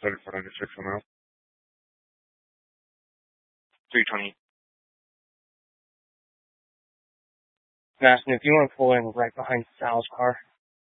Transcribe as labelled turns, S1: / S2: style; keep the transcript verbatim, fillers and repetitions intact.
S1: thirty-four ninety-six on out.
S2: three twenty.
S3: Madison, if you want to pull in right behind Sal's car.